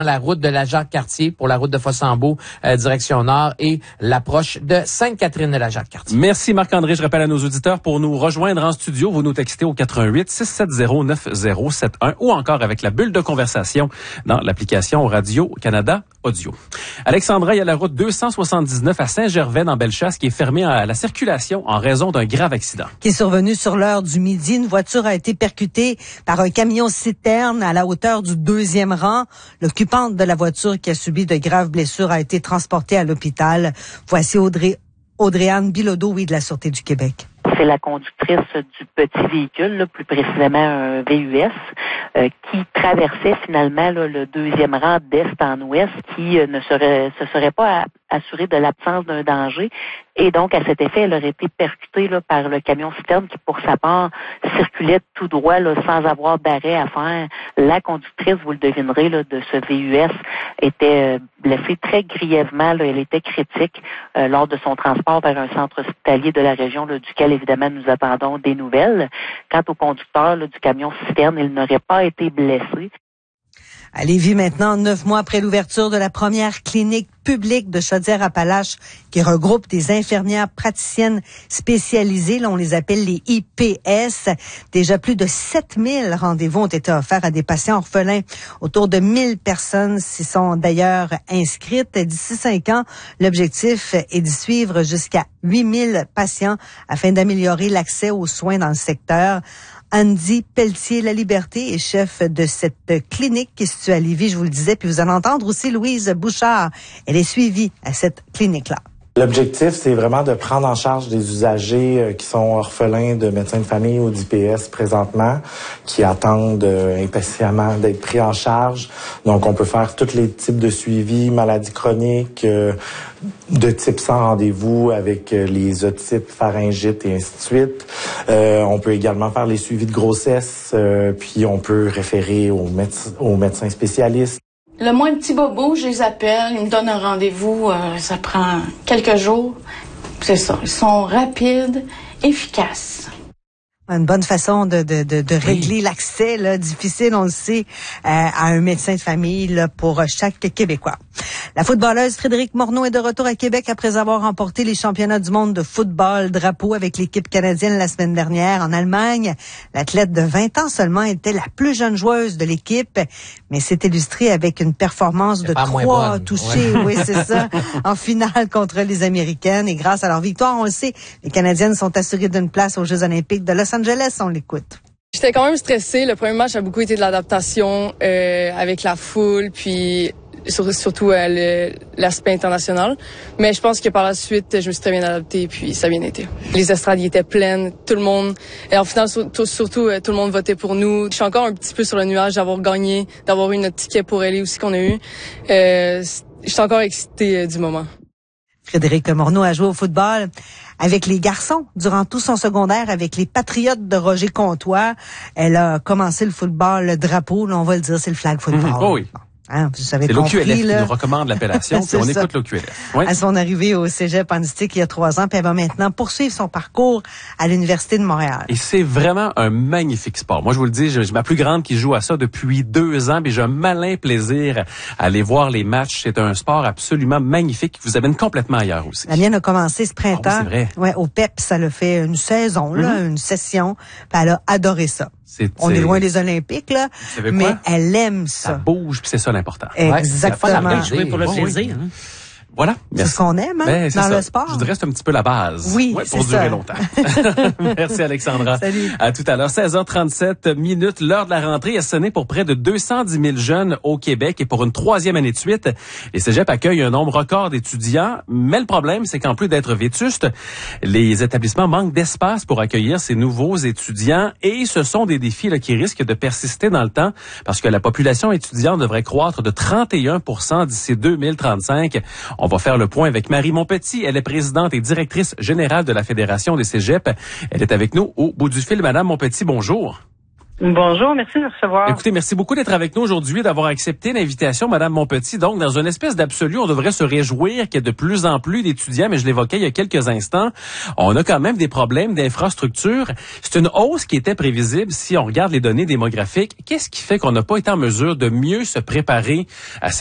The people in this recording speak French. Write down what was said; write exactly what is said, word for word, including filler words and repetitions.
la route de la Jacques-Cartier pour la route de Fossambeau, euh, direction nord, et l'approche de Sainte-Catherine de la Jacques-Cartier. Merci Marc-André. Je rappelle à nos auditeurs, pour nous rejoindre en studio, vous nous textez au quatre un huit, six sept zéro, neuf zéro sept un ou encore avec la bulle de conversation dans l'application Radio-Canada Audio. Alexandra, il y a la route deux cent soixante-dix-neuf à Saint-Gervais dans Bellechasse qui est fermée à la circulation en raison d'un grave accident. Qui est survenu sur l'heure du midi. Une voiture a été percutée par un camion-citerne à la hauteur du deuxième rang. L'occupante de la voiture qui a subi de graves blessures a été transportée à l'hôpital. Voici Audrey, Audrey-Anne Bilodeau, oui, de la Sûreté du Québec. C'est la conductrice du petit véhicule, là, plus précisément un V U S, euh, qui traversait finalement là, le deuxième rang d'est en ouest, qui euh, ne serait, se serait pas assuré de l'absence d'un danger. Et donc, à cet effet, elle aurait été percutée là, par le camion-citerne qui, pour sa part, circulait tout droit là, sans avoir d'arrêt à faire. La conductrice, vous le devinerez, là, de ce V U S était euh, blessée très grièvement. Là, elle était critique euh, lors de son transport vers un centre hospitalier de la région, là, duquel, évidemment, nous attendons des nouvelles. Quant au conducteur là, du camion-citerne, il n'aurait pas été blessé. À Lévis maintenant, neuf mois après l'ouverture de la première clinique publique de Chaudière-Appalaches qui regroupe des infirmières praticiennes spécialisées, là on les appelle les I P S. Déjà plus de sept mille rendez-vous ont été offerts à des patients orphelins. Autour de mille personnes s'y sont d'ailleurs inscrites. D'ici cinq ans, l'objectif est d'y suivre jusqu'à huit mille patients afin d'améliorer l'accès aux soins dans le secteur. Andy Pelletier-Laliberté est chef de cette clinique qui se situe à Lévis, je vous le disais. Puis vous allez entendre aussi Louise Bouchard. Elle est suivie à cette clinique-là. L'objectif, c'est vraiment de prendre en charge des usagers euh, qui sont orphelins de médecins de famille ou d'I P S présentement, qui attendent euh, impatiemment d'être pris en charge. Donc, on peut faire tous les types de suivis, maladies chroniques, euh, de type sans rendez-vous avec euh, les otites, pharyngites et ainsi de suite. Euh, on peut également faire les suivis de grossesse, euh, puis on peut référer aux, méde- aux médecins spécialistes. Le moins petit bobo, je les appelle, ils me donnent un rendez-vous, euh, ça prend quelques jours. C'est ça, ils sont rapides, efficaces. Une bonne façon de, de, de, de régler oui. l'accès, là, difficile, on le sait, euh, à un médecin de famille là, pour chaque Québécois. La footballeuse Frédérique Morneau est de retour à Québec après avoir remporté les championnats du monde de football drapeau avec l'équipe canadienne la semaine dernière en Allemagne. L'athlète de vingt ans seulement était la plus jeune joueuse de l'équipe, mais s'est illustrée avec une performance de trois touchés, ouais. oui, c'est ça, en finale contre les Américaines. Et grâce à leur victoire, on le sait, les Canadiennes sont assurées d'une place aux Jeux olympiques de Los Angeles. On l'écoute. J'étais quand même stressée. Le premier match a beaucoup été de l'adaptation euh, avec la foule, puis surtout euh, le, l'aspect international. Mais je pense que par la suite, je me suis très bien adaptée, puis ça a bien été. Les estrades y étaient pleines, tout le monde. Et en final, surtout, surtout euh, tout le monde votait pour nous. Je suis encore un petit peu sur le nuage d'avoir gagné, d'avoir eu notre ticket pour aller aussi qu'on a eu. Euh, je suis encore excitée euh, du moment. Frédérique Morneau a joué au football avec les garçons durant tout son secondaire avec les Patriotes de Roger Comtois. Elle a commencé le football, le drapeau, là, on va le dire, c'est le flag football. Mmh, oh oui. Hein, vous avez c'est compris, l'O Q L F là. qui nous recommande l'appellation, puis on ça. écoute l'O Q L F. Oui. À son arrivée au Cégep Antistique il y a trois ans, puis elle va maintenant poursuivre son parcours à l'Université de Montréal. Et c'est vraiment un magnifique sport. Moi, je vous le dis, j'ai ma plus grande qui joue à ça depuis deux ans, puis j'ai un malin plaisir à aller voir les matchs. C'est un sport absolument magnifique qui vous amène complètement ailleurs aussi. La mienne a commencé ce printemps. Oh, oui, c'est vrai. Ouais, au P E P, ça l'a fait une saison, là, mm-hmm. une session, puis elle a adoré ça. C'est, On c'est... est loin des Olympiques, là, mais elle aime ça. Ça bouge, puis c'est ça l'important. Exactement. Ouais, jouer pour le oh, plaisir. Oui. Hein. Voilà. C'est ce qu'on aime, hein, ben, dans ça. le sport. Je dirais que c'est un petit peu la base. Oui, ouais, c'est pour durer ça. longtemps. Merci Alexandra. Salut. À tout à l'heure. seize heures trente-sept minutes. L'heure de la rentrée a sonné pour près de deux cent dix mille jeunes au Québec et pour une troisième année de suite, les cégeps accueillent un nombre record d'étudiants. Mais le problème, c'est qu'en plus d'être vétustes, les établissements manquent d'espace pour accueillir ces nouveaux étudiants et ce sont des défis là, qui risquent de persister dans le temps parce que la population étudiante devrait croître de trente et un pour cent d'ici deux mille trente-cinq. On va faire le point avec Marie Montpetit. Elle est présidente et directrice générale de la Fédération des cégeps. Elle est avec nous au bout du fil. Madame Montpetit, bonjour. Bonjour, merci de me recevoir. Écoutez, merci beaucoup d'être avec nous aujourd'hui, d'avoir accepté l'invitation, Madame Montpetit. Donc, dans une espèce d'absolu, on devrait se réjouir qu'il y a de plus en plus d'étudiants, mais je l'évoquais il y a quelques instants, on a quand même des problèmes d'infrastructure. C'est une hausse qui était prévisible si on regarde les données démographiques. Qu'est-ce qui fait qu'on n'a pas été en mesure de mieux se préparer à cette